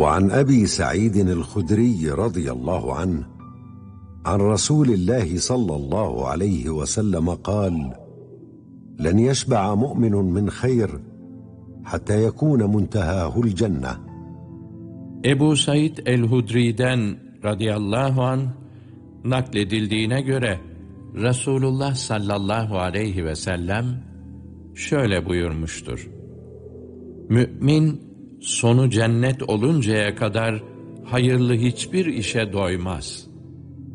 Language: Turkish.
وعن أبي سعيد الخدري رضي الله عنه عن رسول الله صلى الله عليه وسلم قال: لن يشبع مؤمن من خير حتى يكون منتهاه الجنة. Ebu Said el-Hudri'den radıyallahu anh nakledildiğine göre Resulullah sallallahu aleyhi ve sellem şöyle buyurmuştur: Mümin sonu cennet oluncaya kadar hayırlı hiçbir işe doymaz.